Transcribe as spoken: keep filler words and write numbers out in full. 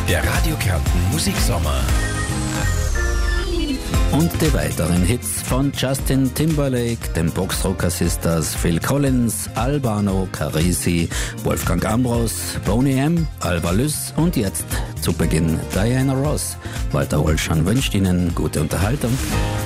Der Radio Kärnten Musiksommer. Und die weiteren Hits von Justin Timberlake, den Boxrocker Sisters, Phil Collins, Albano, Carisi, Wolfgang Ambros, Boney M., Alva Lys und jetzt zu Beginn Diana Ross. Walter Olschan wünscht Ihnen gute Unterhaltung.